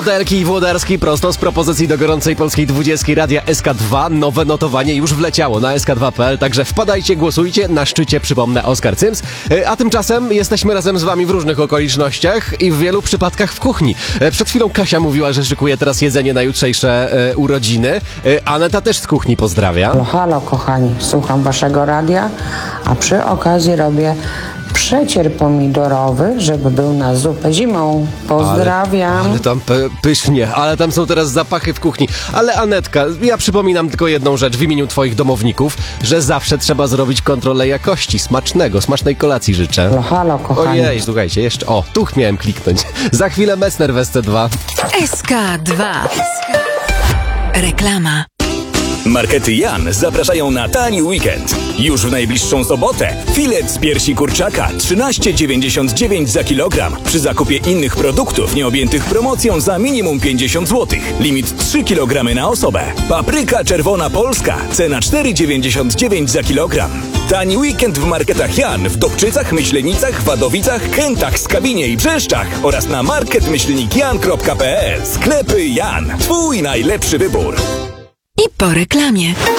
Modelki i Włodarski prosto z propozycji do gorącej polskiej 20 Radia SK2. Nowe notowanie już wleciało na sk2.pl, także wpadajcie, głosujcie. Na szczycie, przypomnę, Oskar Cyms. A tymczasem jesteśmy razem z wami w różnych okolicznościach i w wielu przypadkach w kuchni. Przed chwilą Kasia mówiła, że szykuje teraz jedzenie na jutrzejsze urodziny. Aneta też z kuchni pozdrawia. Halo, halo kochani, słucham waszego radia, a przy okazji robię przecier pomidorowy, żeby był na zupę zimą. Pozdrawiam. Ale tam pysznie, ale tam są teraz zapachy w kuchni. Ale Anetka, ja przypominam tylko jedną rzecz w imieniu twoich domowników, że zawsze trzeba zrobić kontrolę jakości. Smacznej kolacji życzę. Halo, halo kochani. Ojej, słuchajcie, jeszcze, tuch miałem kliknąć. Za chwilę Messner w SC2. SK2. Reklama. Markety Jan zapraszają na tani weekend. Już w najbliższą sobotę filet z piersi kurczaka 13,99 za kilogram. Przy zakupie innych produktów nieobjętych promocją za minimum 50 zł. Limit 3 kg na osobę. Papryka czerwona polska. Cena 4,99 za kilogram. Tani weekend w marketach Jan w Dobczycach, Myślenicach, Wadowicach, Kętach, Skabinie i Brzeszczach oraz na market-jan.pl. Sklepy Jan. Twój najlepszy wybór. I po reklamie.